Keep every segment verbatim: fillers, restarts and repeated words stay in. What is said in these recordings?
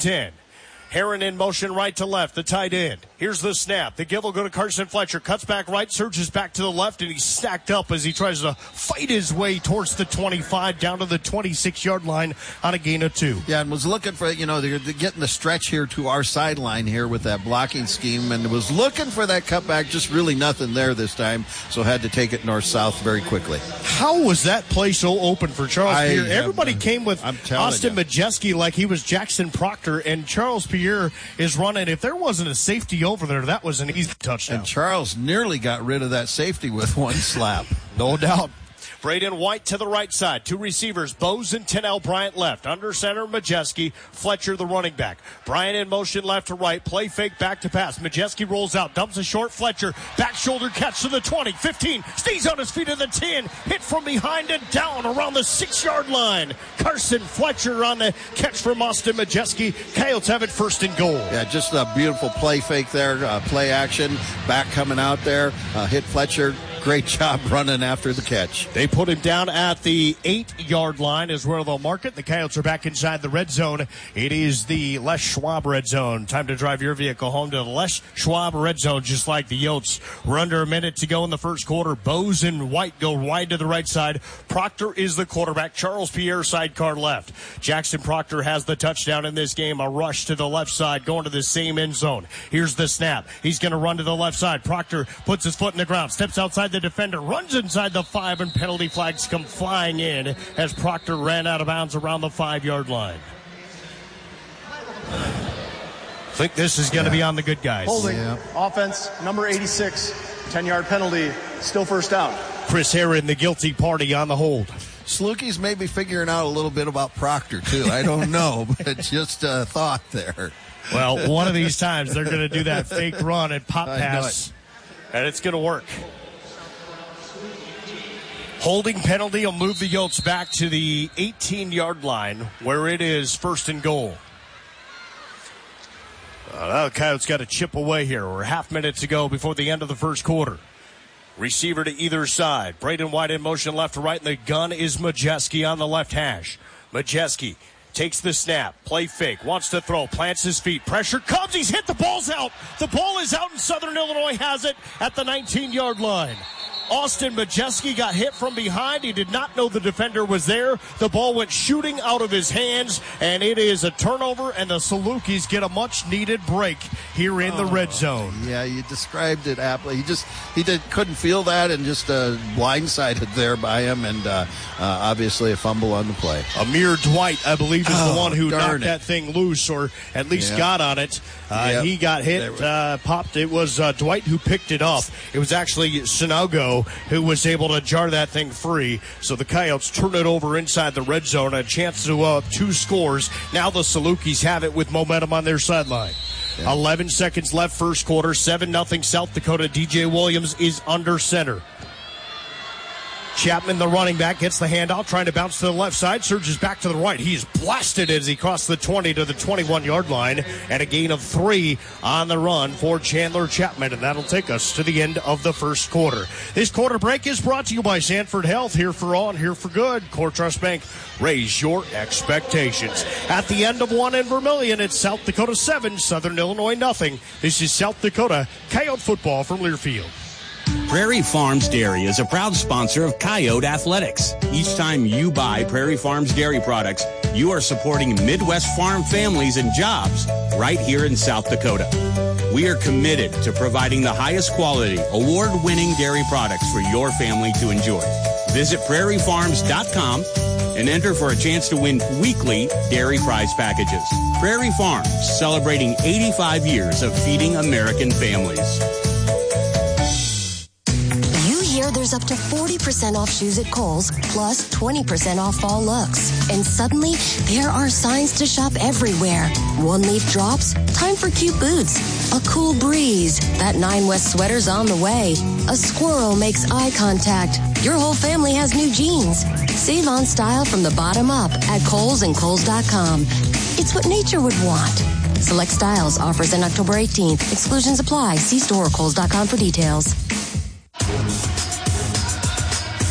ten. Heron in motion right to left, the tight end. Here's the snap. The give will go to Carson Fletcher. Cuts back right, surges back to the left, and he's stacked up as he tries to fight his way towards the twenty-five, down to the twenty-six-yard line on a gain of two. Yeah, and was looking for, you know, they're getting the stretch here to our sideline here with that blocking scheme, and was looking for that cutback, just really nothing there this time, so had to take it north-south very quickly. How was that play so open for Charles I, Pierre? um, Everybody came with Austin you. Majeski like he was Jackson Proctor, and Charles Pierre is running. If there wasn't a safety over there, that was an easy touchdown. And Charles nearly got rid of that safety with one slap. No doubt. Braden White to the right side. Two receivers, Bose and Tennell Bryant left. Under center, Majeski. Fletcher, the running back. Bryant in motion left to right. Play fake back to pass. Majeski rolls out. Dumps a short. Fletcher. Back shoulder catch to the twenty. fifteen. Stays on his feet to the ten. Hit from behind and down around the six-yard line. Carson Fletcher on the catch from Austin Majeski. Coyotes have it first and goal. Yeah, just a beautiful play fake there. Uh, play action. Back coming out there. Uh, hit Fletcher. Great job running after the catch. They put him down at the eight-yard line is where they'll mark it. The Coyotes are back inside the red zone. It is the Les Schwab red zone. Time to drive your vehicle home to the Les Schwab red zone, just like the Yotes. We're under a minute to go in the first quarter. Bose and White go wide to the right side. Proctor is the quarterback. Charles Pierre sidecar left. Jackson Proctor has the touchdown in this game. A rush to the left side, going to the same end zone. Here's the snap. He's going to run to the left side. Proctor puts his foot in the ground, steps outside the defender, runs inside the five, and penalty flags come flying in as Proctor ran out of bounds around the five-yard line. I think this is going to yeah. be on the good guys. Holding. Yeah. Offense, number eighty-six, ten-yard penalty, still first down. Chris Heron, the guilty party, on the hold. Salukis may be figuring out a little bit about Proctor, too. I don't know, but just a thought there. Well, one of these times they're going to do that fake run and pop pass, it. and it's going to work. Holding penalty will move the Yotes back to the eighteen-yard line where it is first and goal. Uh, the Coyotes got to chip away here. We're half minutes to go before the end of the first quarter. Receiver to either side. Braden White in motion left to right, and the gun is Majeski on the left hash. Majeski takes the snap, play fake, wants to throw, plants his feet, pressure comes, he's hit, the ball's out. The ball is out, and Southern Illinois has it at the nineteen-yard line. Austin Majeski got hit from behind. He did not know the defender was there. The ball went shooting out of his hands, and it is a turnover, and the Salukis get a much-needed break here in the oh, red zone. Yeah, you described it aptly. He just he did, couldn't feel that and just uh, blindsided there by him, and uh, uh, obviously a fumble on the play. Amir Dwight, I believe, is oh, the one who knocked it. that thing loose, or at least yeah. got on it. Uh, yep. He got hit, uh, popped. It was uh, Dwight who picked it up. It was actually Sinago who was able to jar that thing free. So the Coyotes turn it over inside the red zone. A chance to uh, two scores. Now the Salukis have it with momentum on their sideline. Yeah. eleven seconds left first quarter. seven nothing South Dakota. D J Williams is under center. Chapman, the running back, gets the handoff, trying to bounce to the left side, surges back to the right. He's blasted as he crossed the twenty to the twenty-one-yard line, and a gain of three on the run for Chandler Chapman, and that'll take us to the end of the first quarter. This quarter break is brought to you by Sanford Health, here for all and here for good. Core Trust Bank, raise your expectations. At the end of one in Vermillion, it's South Dakota seven, Southern Illinois nothing. This is South Dakota Coyote football from Learfield. Prairie Farms Dairy is a proud sponsor of Coyote Athletics. Each time you buy Prairie Farms Dairy products, you are supporting Midwest farm families and jobs right here in South Dakota. We are committed to providing the highest quality, award-winning dairy products for your family to enjoy. Visit prairie farms dot com and enter for a chance to win weekly dairy prize packages. Prairie Farms, celebrating eighty-five years of feeding American families. There's up to forty percent off shoes at Kohl's, plus twenty percent off fall looks. And suddenly, there are signs to shop everywhere. One leaf drops, time for cute boots. A cool breeze, that Nine West sweater's on the way. A squirrel makes eye contact. Your whole family has new jeans. Save on style from the bottom up at Kohl's and Kohl's dot com. It's what nature would want. Select styles, offers on October eighteenth. Exclusions apply. See store or Kohl's dot com for details.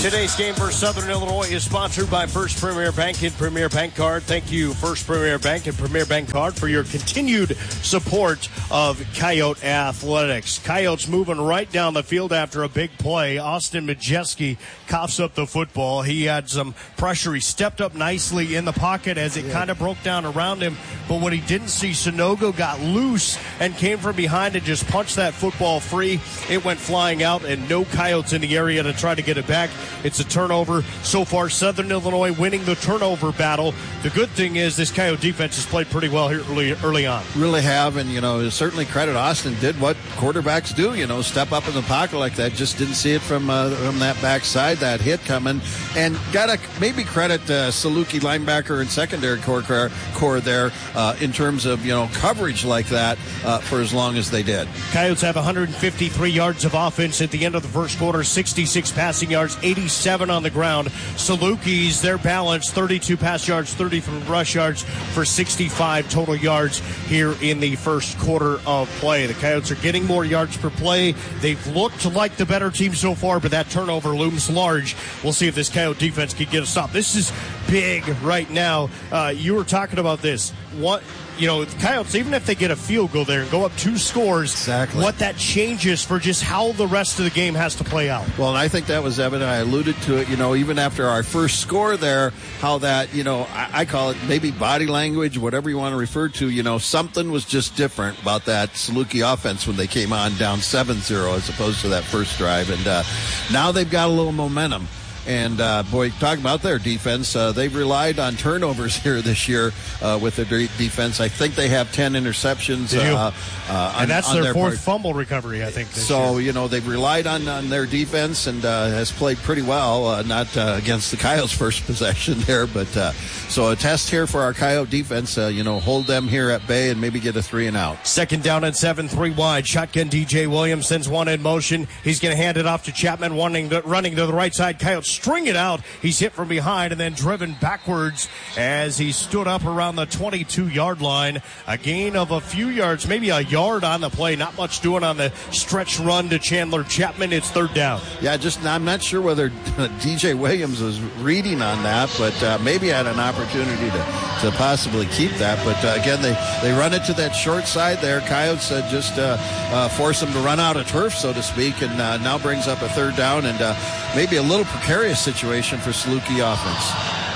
Today's game for Southern Illinois is sponsored by First Premier Bank and Premier Bank Card. Thank you, First Premier Bank and Premier Bank Card, for your continued support of Coyote Athletics. Coyotes moving right down the field after a big play. Austin Majeski coughs up the football. He had some pressure. He stepped up nicely in the pocket as it yeah. kind of broke down around him. But what he didn't see, Sonogo got loose and came from behind and just punched that football free. It went flying out, and no Coyotes in the area to try to get it back. It's a turnover. So far, Southern Illinois winning the turnover battle. The good thing is this Coyote defense has played pretty well here early, early on. Really have, and, you know, certainly credit Austin. Did what quarterbacks do, you know, step up in the pocket like that. Just didn't see it from uh, from that backside, that hit coming. And got to maybe credit uh, Saluki, linebacker and secondary core, core, core there uh, in terms of, you know, coverage like that uh, for as long as they did. Coyotes have one hundred fifty-three yards of offense at the end of the first quarter, sixty-six passing yards, eighty-seven on the ground. Salukis, they're balanced, thirty-two pass yards, thirty-three rush yards for sixty-five total yards here in the first quarter of play. The Coyotes are getting more yards per play. They've looked like the better team so far, but that turnover looms large. We'll see if this Coyote defense can get a stop. This is big right now. Uh, you were talking about this. What, you know, the Coyotes, even if they get a field goal there and go up two scores, exactly what that changes for just how the rest of the game has to play out. Well, and I think that was evident. I alluded to it, you know, even after our first score there, how that, you know, I, I call it maybe body language, whatever you want to refer to, you know, something was just different about that Saluki offense when they came on down seven zero as opposed to that first drive. And uh, now they've got a little momentum. And, uh, boy, talking about their defense, uh, they've relied on turnovers here this year uh, with their defense. I think they have ten interceptions. Did you? Uh, uh, and on, that's on their, their fourth part. fumble recovery, I think, this So, year. you know, they've relied on, on their defense and uh, has played pretty well, uh, not uh, against the Coyotes' first possession there. But uh, so a test here for our Coyote defense, uh, you know, hold them here at bay and maybe get a three and out. Second down and seven, three wide. Shotgun D J Williams sends one in motion. He's going to hand it off to Chapman, running to, running to the right side. Coyotes string it out. He's hit from behind and then driven backwards as he stood up around the twenty-two-yard line. A gain of a few yards, maybe a yard on the play. Not much doing on the stretch run to Chandler Chapman. It's third down. Yeah, just I'm not sure whether D J Williams was reading on that, but uh, maybe had an opportunity to, to possibly keep that. But uh, again, they, they run it to that short side there. Coyotes uh, just uh, uh, force them to run out of turf, so to speak, and uh, now brings up a third down and uh, maybe a little precarious situation for Saluki offense.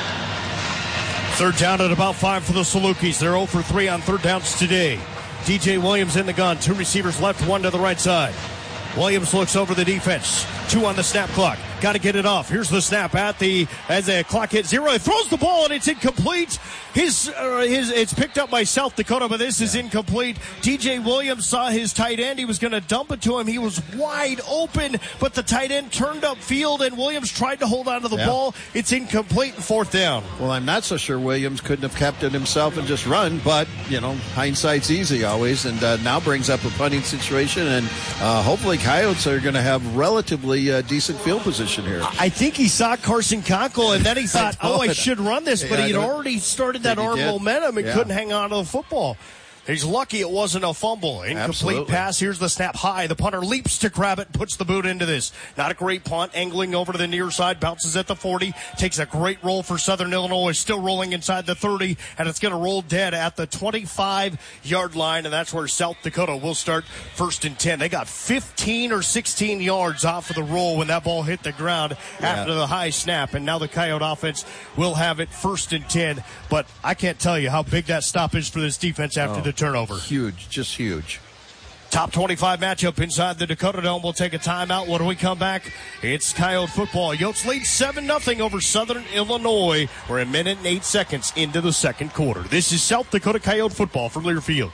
Third down at about five for the Salukis. They're zero for three on third downs today. D J Williams in the gun. Two receivers left, one to the right side. Williams looks over the defense. Two on the snap clock. Got to get it off. Here's the snap at the as the clock hits zero. He throws the ball and it's incomplete. His uh, his it's picked up by South Dakota, but this yeah. is incomplete. D J Williams saw his tight end. He was going to dump it to him. He was wide open, but the tight end turned up field and Williams tried to hold on to the yeah. ball. It's incomplete and fourth down. Well, I'm not so sure Williams couldn't have kept it himself and just run, but you know, hindsight's easy always, and uh, now brings up a punting situation, and uh, hopefully Coyotes are going to have relatively uh, decent field position here. I think he saw Carson Conkle, and then he thought, oh, I should run this, but yeah, he'd already started that arm momentum and yeah. couldn't hang on to the football. He's lucky it wasn't a fumble. Incomplete Absolutely. pass. Here's the snap high. The punter leaps to grab it, puts the boot into this. Not a great punt. Angling over to the near side. Bounces at the forty. Takes a great roll for Southern Illinois. Still rolling inside the thirty. And it's going to roll dead at the twenty-five-yard line. And that's where South Dakota will start first and ten. They got fifteen or sixteen yards off of the roll when that ball hit the ground yeah. after the high snap. And now the Coyote offense will have it first and ten. But I can't tell you how big that stop is for this defense after oh. the turnover. Huge, just huge. Top twenty-five matchup inside the Dakota Dome. We'll take a timeout. When we come back, it's Coyote football. Yotes lead seven nothing over Southern Illinois. We're a minute and eight seconds into the second quarter. This is South Dakota Coyote football from Learfield.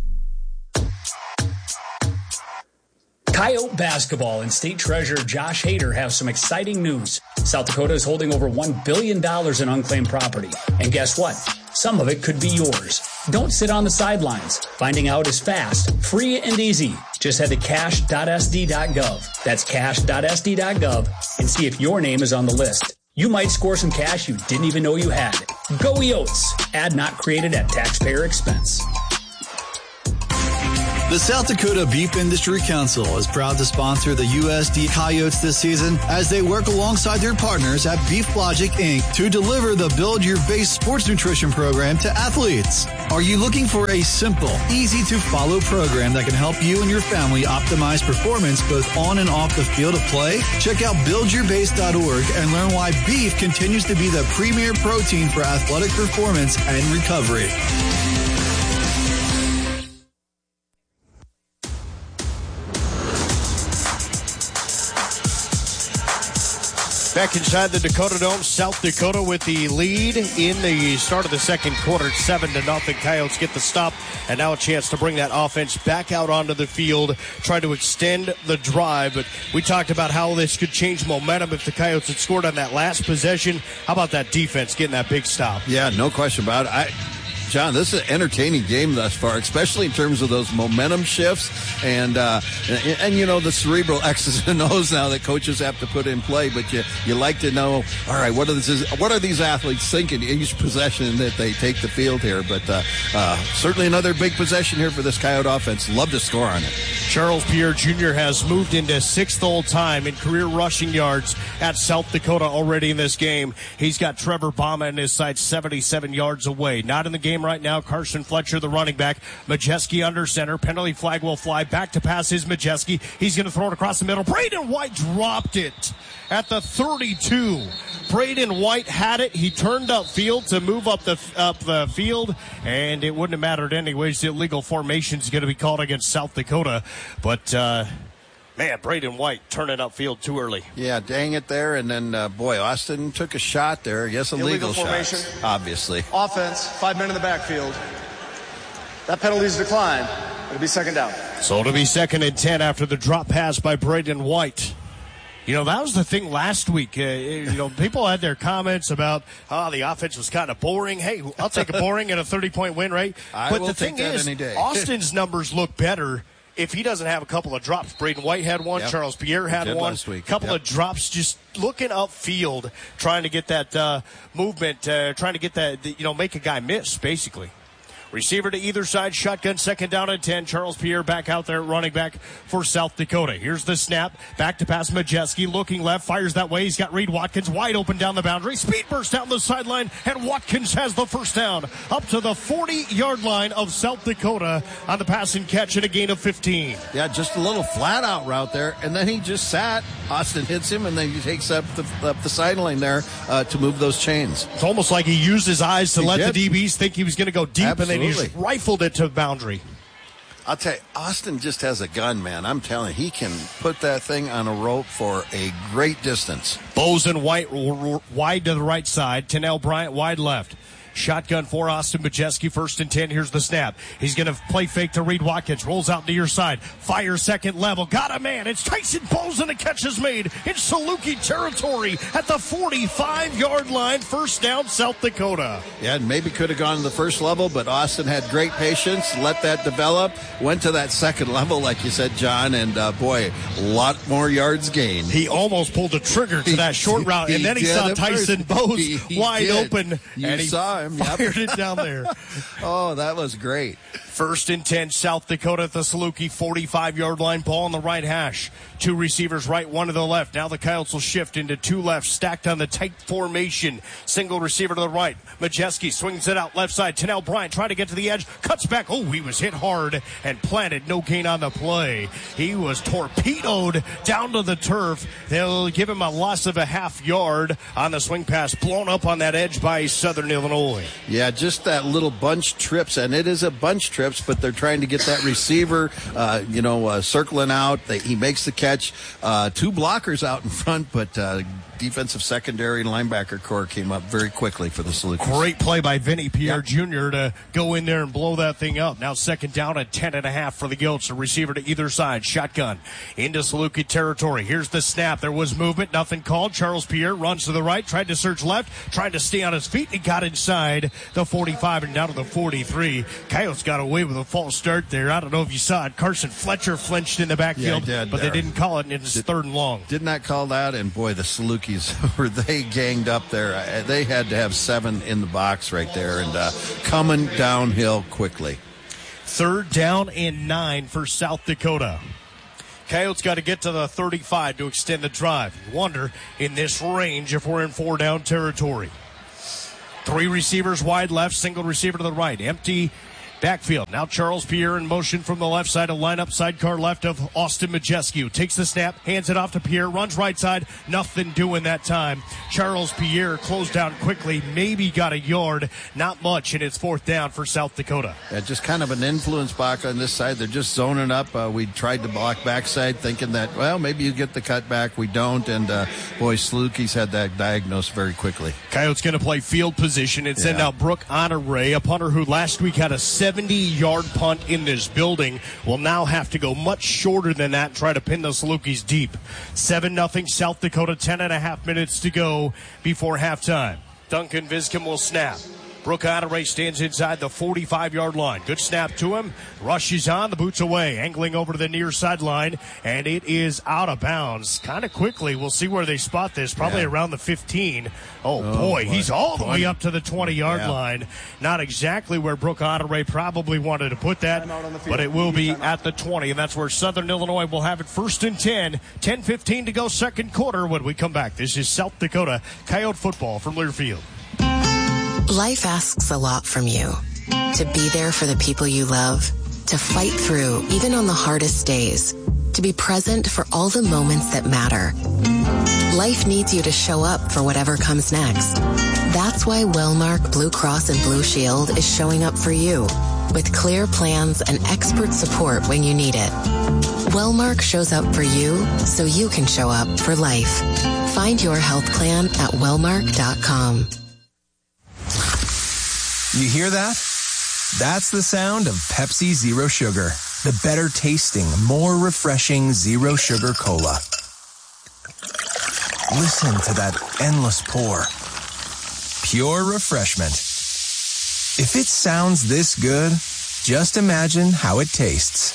Coyote basketball and state treasurer Josh Hader have some exciting news. South Dakota is holding over one billion dollars in unclaimed property. And guess what? Some of it could be yours. Don't sit on the sidelines. Finding out is fast, free, and easy. Just head to cash dot s d dot gov. That's cash dot s d dot gov and see if your name is on the list. You might score some cash you didn't even know you had. Go Yotes. Ad not created at taxpayer expense. The South Dakota Beef Industry Council is proud to sponsor the U S D Coyotes this season as they work alongside their partners at Beef Logic, Incorporated to deliver the Build Your Base sports nutrition program to athletes. Are you looking for a simple, easy-to-follow program that can help you and your family optimize performance both on and off the field of play? Check out build your base dot org and learn why beef continues to be the premier protein for athletic performance and recovery. Back inside the Dakota Dome, South Dakota with the lead in the start of the second quarter, seven to nothing. Coyotes get the stop, and now a chance to bring that offense back out onto the field, try to extend the drive. But we talked about how this could change momentum if the Coyotes had scored on that last possession. How about that defense getting that big stop? Yeah, no question about it. I, John, this is an entertaining game thus far, especially in terms of those momentum shifts and, uh, and, and, you know, the cerebral X's and O's now that coaches have to put in play. But you, you like to know, all right, what are, this, what are these athletes thinking each possession that they take the field here? But uh, uh, certainly another big possession here for this Coyote offense. Love to score on it. Charles Pierre Junior has moved into sixth all-time in career rushing yards at South Dakota already in this game. He's got Trevor Bama in his sights seventy-seven yards away. Not in the game right now. Carson Fletcher, the running back. Majeski under center. Penalty flag will fly. Back to pass is Majeski. He's going to throw it across the middle. Braden White dropped it at the thirty-two. Braden White had it. He turned upfield to move up the up the field, and it wouldn't have mattered anyways. The illegal formation is going to be called against South Dakota. But, uh, man, Braden White turning upfield too early. Yeah, dang it there. And then, uh, boy, Austin took a shot there. Yes, illegal, illegal formation. Shots, obviously. Offense, five men in the backfield. That penalty's declined. It'll be second down. So it'll be second and ten after the drop pass by Braden White. You know, that was the thing last week. Uh, you know, people had their comments about, oh, the offense was kind of boring. Hey, I'll take a boring and a thirty-point win rate. I but will the take thing that is, any day. Austin's numbers look better if he doesn't have a couple of drops. Braden White had one. Yep. Charles Pierre had Did one. last week. A couple Yep. of drops just looking upfield, trying to get that uh, movement, uh, trying to get that, you know, make a guy miss, basically. Receiver to either side, shotgun, second down and ten. Charles Pierre back out there running back for South Dakota. Here's the snap, back to pass Majeski, looking left, fires that way. He's got Reed Watkins wide open down the boundary. Speed burst down the sideline, and Watkins has the first down up to the forty-yard line of South Dakota on the pass and catch and a gain of fifteen. Yeah, just a little flat-out route there, and then he just sat. Austin hits him, and then he takes up the, up the sideline there uh, to move those chains. It's almost like he used his eyes to He let did. the D Bs think he was going to go deep, Absolutely. and then he just rifled it to the boundary. I'll tell you, Austin just has a gun, man. I'm telling you, he can put that thing on a rope for a great distance. Bozen White r- r- wide to the right side. Tennell Bryant wide left. Shotgun for Austin Majeski, first and ten. Here's the snap. He's going to play fake to Reed Watkins. Rolls out to your side. Fire second level. Got a man. It's Tyson Bozen. A catch is made in Saluki territory at the forty-five-yard line. First down, South Dakota. Yeah, and maybe could have gone to the first level, but Austin had great patience, let that develop, went to that second level, like you said, John, and uh, boy, a lot more yards gained. He almost pulled the trigger to that short route, and then he, did saw at Tyson first. Bose He- he wide did. open, You and he saw him. Yep. fired it down there. Oh, that was great. First and ten, South Dakota at the Saluki forty-five-yard line. Ball on the right hash. Two receivers right, one to the left. Now the Coyotes will shift into two left, stacked on the tight formation. Single receiver to the right. Majeski swings it out left side. Tennell Bryant trying to get to the edge. Cuts back. Oh, he was hit hard and planted. No gain on the play. He was torpedoed down to the turf. They'll give him a loss of a half yard on the swing pass. Blown up on that edge by Southern Illinois. Yeah, just that little bunch trips, and it is a bunch trips, but they're trying to get that receiver, uh, you know, uh, circling out. They, he makes the catch. Uh, two blockers out in front, but uh, defensive secondary and linebacker core came up very quickly for the Salukis. Great play by Vinny Pierre Yep. Junior to go in there and blow that thing up. Now second down at ten and a half for the Goats. A receiver to either side. Shotgun into Saluki territory. Here's the snap. There was movement. Nothing called. Charles Pierre runs to the right. Tried to surge left. Tried to stay on his feet. He got inside the forty-five and down to the forty-three. Coyotes got away with a false start there. I don't know if you saw it. Carson Fletcher flinched in the backfield, Yeah, he did but there. they didn't call it, and it's third and long. Did not call that, and boy, the Salukis, were they ganged up there. Uh, They had to have seven in the box right there, and uh, coming downhill quickly. Third down and nine for South Dakota. Coyotes got to get to the thirty-five to extend the drive. Wonder in this range if we're in four down territory. Three receivers wide left, single receiver to the right. Empty backfield. Now Charles Pierre in motion from the left side of lineup. Sidecar left of Austin Majescu. Takes the snap, hands it off to Pierre, runs right side. Nothing doing that time. Charles Pierre closed down quickly, maybe got a yard. Not much, and it's fourth down for South Dakota. Yeah, just kind of an influence block on this side. They're just zoning up. Uh, we tried to block backside thinking that, well, maybe you get the cut back. We don't, and uh, boy, Salukis had that diagnosed very quickly. Coyotes going to play field position and send Yeah. out Brooke Honore, a punter who last week had a seventy-yard punt in this building, will now have to go much shorter than that and try to pin the Salukis deep. seven nothing South Dakota, ten and a half minutes to go before halftime. Duncan Viscom will snap. Brooke Honore stands inside the forty-five-yard line. Good snap to him. Rush is on. The boot's away. Angling over to the near sideline, and it is out of bounds. Kind of quickly. We'll see where they spot this. Probably Yeah. around the fifteen. Oh, Oh, boy. boy. He's all the way twenty. up to the twenty-yard Yeah. line. Not exactly where Brooke Honore probably wanted to put that, Timeout on the field. but it will be at the twenty, and that's where Southern Illinois will have it first and ten. ten fifteen to go second quarter when we come back. This is South Dakota Coyote football from Learfield. Life asks a lot from you. To be there for the people you love, to fight through even on the hardest days, to be present for all the moments that matter. Life needs you to show up for whatever comes next. That's why Wellmark Blue Cross and Blue Shield is showing up for you with clear plans and expert support when you need it. Wellmark shows up for you so you can show up for life. Find your health plan at wellmark dot com. You hear that? That's the sound of Pepsi Zero Sugar, the better tasting, more refreshing zero sugar cola. Listen to that endless pour. Pure refreshment. If it sounds this good, just imagine how it tastes.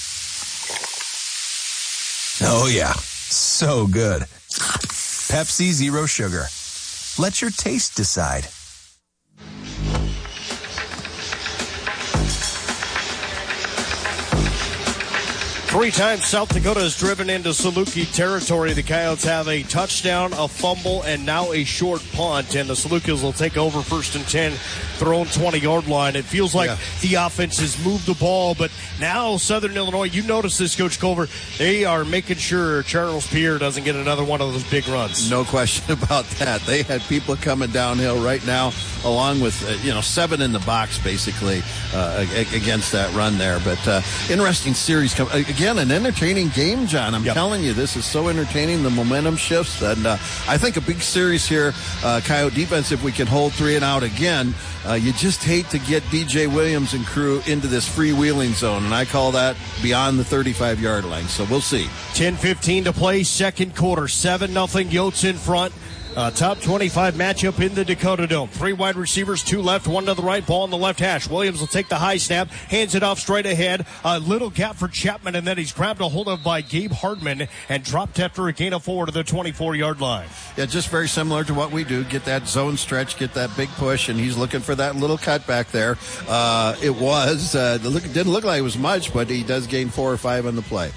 Oh yeah, so good. Pepsi Zero Sugar. Let your taste decide. Three times South Dakota has driven into Saluki territory. The Coyotes have a touchdown, a fumble, and now a short punt. And the Salukis will take over first and ten, their own twenty-yard line. It feels like Yeah. the offense has moved the ball, but now Southern Illinois, you notice this, Coach Culver, they are making sure Charles Pierre doesn't get another one of those big runs. No question about that. They had people coming downhill right now, along with, uh, you know, seven in the box, basically, uh, against that run there. But uh, interesting series. Come, again, an entertaining game, John. I'm Yep. telling you, this is so entertaining. The momentum shifts. And uh, I think a big series here, uh, Coyote defense, if we can hold three and out again, uh, you just hate to get D J Williams and crew into this freewheeling zone. And I call that beyond the thirty-five-yard line. So we'll see. ten fifteen to play, second quarter. seven nothing Yotes in front. Uh, top twenty-five matchup in the Dakota Dome. Three wide receivers, two left, one to the right, ball in the left hash. Williams will take the high snap, hands it off straight ahead. A little gap for Chapman, and then he's grabbed a hold of by Gabe Hardman and dropped after a gain of four to the twenty-four-yard line. Yeah, just very similar to what we do. Get that zone stretch, get that big push, and he's looking for that little cut back there. Uh, it was, uh, it look, didn't look like it was much, but he does gain four or five on the play.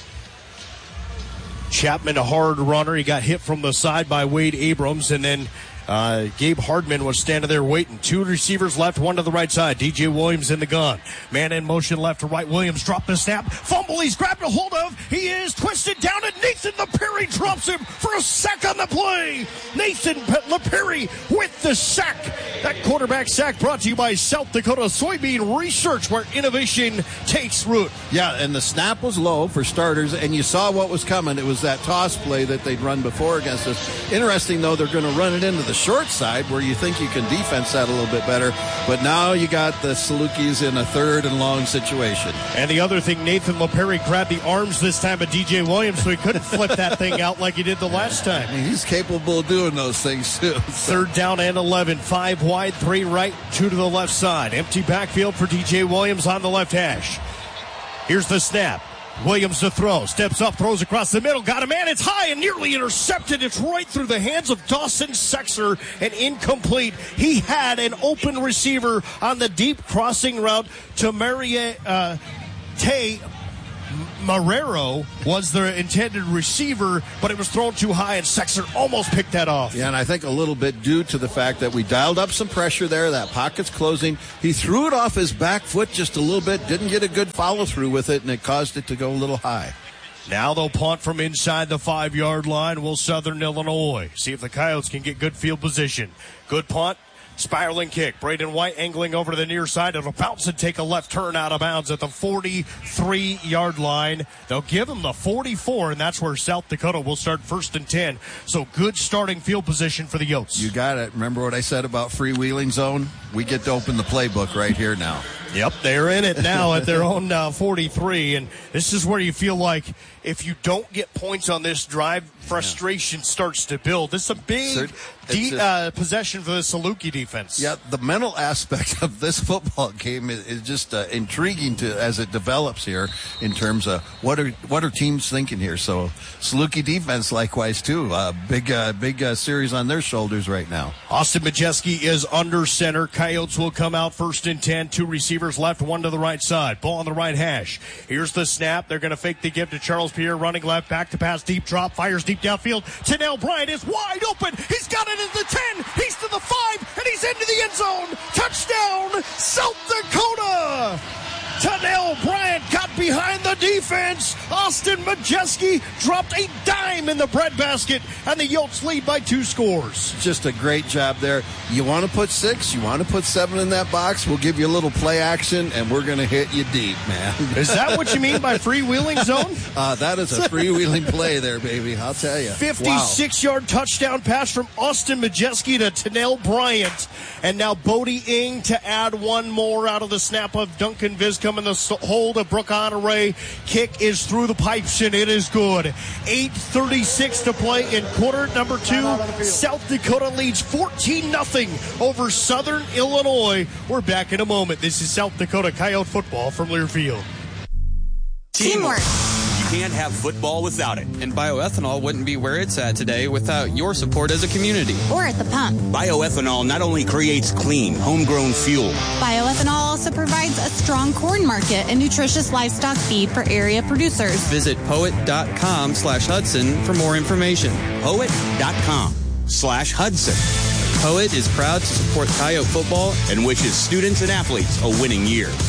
Chapman, a hard runner. He got hit from the side by Wade Abrams, and then uh, Gabe Hardman was standing there waiting. Two receivers left, one to the right side. D J Williams in the gun. Man in motion left to right. Williams dropped the snap. Fumble he's grabbed a hold of. He is twisted down, and Nathan LePerry drops him for a sack on the play. Nathan LePerry with the sack. That quarterback sack brought to you by South Dakota Soybean Research, where innovation takes root. Yeah, and the snap was low for starters, and you saw what was coming. It was that toss play that they'd run before against us. Interesting, though, they're going to run it into the short side where you think you can defense that a little bit better. But now you got the Salukis in a third and long situation. And the other thing, Nathan LePerry grabbed the arms this time of D J Williams, so he couldn't flip that thing out like he did the last time. I mean, he's capable of doing those things, too. Third down and eleven. Five wide, three right, two to the left side. Empty backfield for D J Williams on the left hash. Here's the snap. Williams to throw. Steps up, throws across the middle. Got a man. It's high and nearly intercepted. It's right through the hands of Dawson Sexer and incomplete. He had an open receiver on the deep crossing route to Maria, uh, Tay Marrero was the intended receiver, but it was thrown too high, and Sexer almost picked that off. Yeah, and I think a little bit due to the fact that we dialed up some pressure there. That pocket's closing. He threw it off his back foot just a little bit, didn't get a good follow-through with it, and it caused it to go a little high. Now they'll punt from inside the five-yard line. Will Southern Illinois see if the Coyotes can get good field position. Good punt. Spiraling kick. Braden White angling over to the near side. It'll bounce and take a left turn out of bounds at the forty-three-yard line. They'll give him the forty-four, and that's where South Dakota will start first and ten. So good starting field position for the Yotes. You got it. Remember what I said about freewheeling zone? We get to open the playbook right here now. Yep, they're in it now at their own uh, forty-three, and this is where you feel like if you don't get points on this drive, frustration yeah. starts to build. This is a big de- uh, possession for the Saluki defense. Yeah, the mental aspect of this football game is, is just uh, intriguing to as it develops here in terms of what are what are teams thinking here. So Saluki defense likewise too. Uh, big uh, big uh, series on their shoulders right now. Austin Majeski is under center. Coyotes will come out first and ten. Two receivers left, one to the right side. Ball on the right hash. Here's the snap. They're going to fake the give to Charles Pierre, running left, back to pass, deep drop, fires deep downfield. Tanel Bryant is wide open. He's got it at the ten. He's to the five, and he's into the end zone. Touchdown, South Dakota! Tanel Bryant got behind the defense. Austin Majeski dropped a dime in the breadbasket, and the Yotes lead by two scores. Just a great job there. You want to put six, you want to put seven in that box, we'll give you a little play action, and we're going to hit you deep, man. Is that what you mean by freewheeling zone? Uh, that is a freewheeling play there, baby. I'll tell you. fifty-six-yard wow. touchdown pass from Austin Majeski to Tanel Bryant. And now Bodie Ing to add one more out of the snap of Duncan Viscom and the hold of Brooke Honoré. Kick is through the pipes, and it is good. eight thirty-six to play in quarter number two. South Dakota leads fourteen nothing over Southern Illinois. We're back in a moment. This is South Dakota Coyote football from Learfield. Teamwork. You can't have football without it. And bioethanol wouldn't be where it's at today without your support as a community. Or at the pump. Bioethanol not only creates clean, homegrown fuel. Bioethanol also provides a strong corn market and nutritious livestock feed for area producers. Visit poet.com slash Hudson for more information. Poet.com slash Hudson. Poet is proud to support Coyote football and wishes students and athletes a winning year.